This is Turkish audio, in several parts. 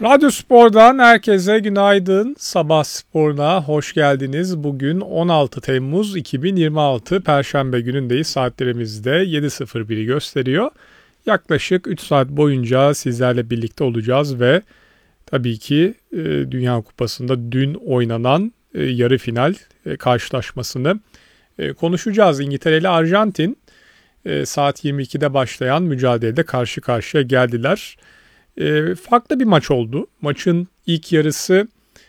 Radyo Spor'dan herkese günaydın. Sabah sporuna hoş geldiniz. Bugün 16 Temmuz 2026 Perşembe günündeyiz. Saatlerimizde 7.01'i gösteriyor. Yaklaşık 3 saat boyunca sizlerle birlikte olacağız ve tabii ki Dünya Kupası'nda dün oynanan yarı final karşılaşmasını konuşacağız. İngiltere ile Arjantin saat 22'de başlayan mücadelede karşı karşıya geldiler. Farklı bir maç oldu. Maçın ilk yarısı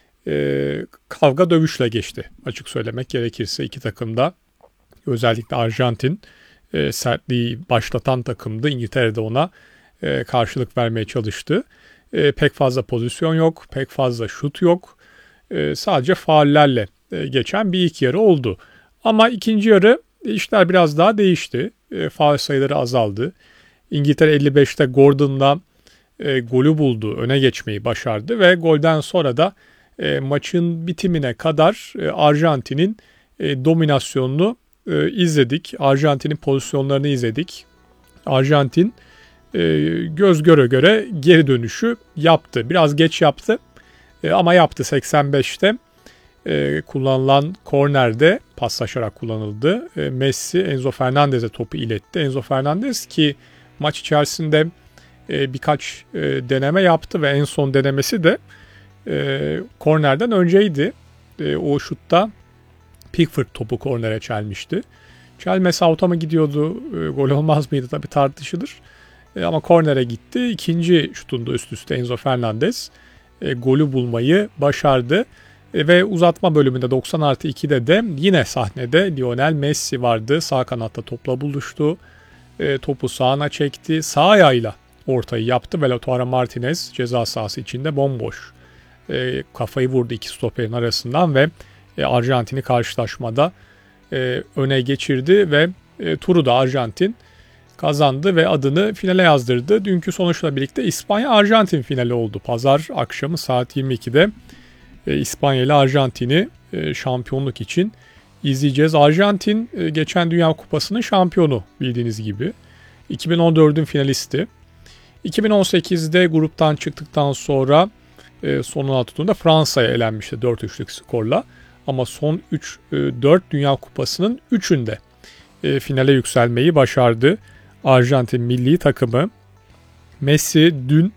kavga dövüşle geçti. Açık söylemek gerekirse iki takım da, özellikle Arjantin sertliği başlatan takımdı. İngiltere de ona karşılık vermeye çalıştı. Pek fazla pozisyon yok, pek fazla şut yok. Sadece faullerle geçen bir ilk yarı oldu. Ama ikinci yarı işler biraz daha değişti. Faul sayıları azaldı. İngiltere 55'te Gordon'la golü buldu, öne geçmeyi başardı ve golden sonra da maçın bitimine kadar Arjantin'in dominasyonunu izledik. Arjantin'in pozisyonlarını izledik. Arjantin göz göre göre geri dönüşü yaptı. Biraz geç yaptı ama yaptı. 85'te kullanılan kornerde paslaşarak kullanıldı. Messi Enzo Fernandez'e topu iletti. Enzo Fernandez ki maç içerisinde birkaç deneme yaptı ve en son denemesi de kornerden önceydi. O şutta Pickford topu kornere çelmişti. Çelmesi out'a mı gidiyordu, gol olmaz mıydı tabii tartışılır. Ama kornere gitti. İkinci şutunda üst üste Enzo Fernandez golü bulmayı başardı. Ve uzatma bölümünde 90+2'de de yine sahnede Lionel Messi vardı. Sağ kanatta topla buluştu. Topu sağına çekti. Sağ ayağıyla ortayı yaptı ve Lautaro Martinez ceza sahası içinde bomboş kafayı vurdu iki stoperin arasından ve Arjantin'i karşılaşmada öne geçirdi ve turu da Arjantin kazandı ve adını finale yazdırdı. Dünkü sonuçla birlikte İspanya-Arjantin finali oldu. Pazar akşamı saat 22'de İspanya ile Arjantin'i şampiyonluk için izleyeceğiz. Arjantin geçen Dünya Kupası'nın şampiyonu bildiğiniz gibi. 2014'ün finalisti. 2018'de gruptan çıktıktan sonra sonuna tuttuğunda Fransa'ya elenmişti 4-3'lük skorla. Ama son 4 Dünya Kupası'nın 3'ünde finale yükselmeyi başardı Arjantin milli takımı. Messi dün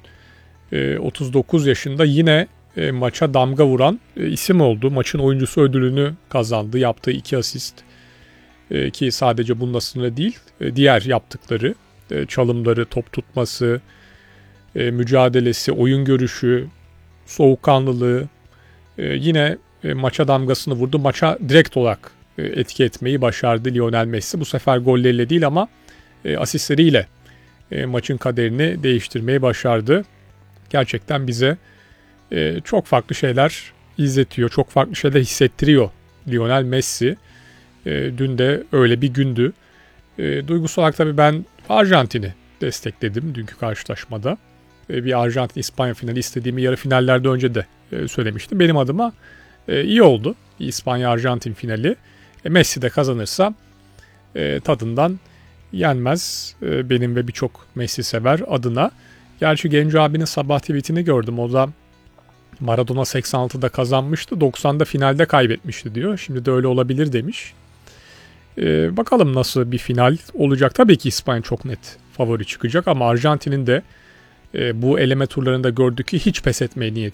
39 yaşında yine maça damga vuran isim oldu. Maçın oyuncusu ödülünü kazandı. Yaptığı 2 asist ki sadece bununla sınırlı değil. Diğer yaptıkları çalımları, top tutması, mücadelesi, oyun görüşü, soğukkanlılığı yine maça damgasını vurdu. Maça direkt olarak etki etmeyi başardı Lionel Messi. Bu sefer golleriyle değil ama asistleriyle maçın kaderini değiştirmeyi başardı. Gerçekten bize çok farklı şeyler izletiyor, çok farklı şeyler hissettiriyor Lionel Messi. Dün de öyle bir gündü. Duygusal olarak tabii ben Arjantin'i destekledim dünkü karşılaşmada. Bir Arjantin-İspanya finali istediğimi yarı finallerde önce de söylemiştim. Benim adıma iyi oldu İspanya-Arjantin finali. Messi de kazanırsa tadından yenmez benim ve birçok Messi sever adına. Gerçi Genco abinin sabah tweetini gördüm. O da Maradona 86'da kazanmıştı, 90'da finalde kaybetmişti diyor. Şimdi de öyle olabilir demiş. Bakalım nasıl bir final olacak. Tabii ki İspanya çok net favori çıkacak ama Arjantin'in de bu eleme turlarında gördük ki hiç pes etmeye niyeti